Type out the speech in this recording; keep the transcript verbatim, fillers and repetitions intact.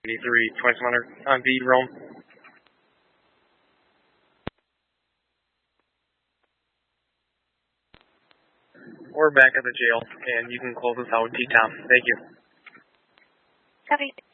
eighty-three, twenty-seven hundred on V, Rome. We're back at the jail, and you can close us out, T-Tom. Thank you. Copy.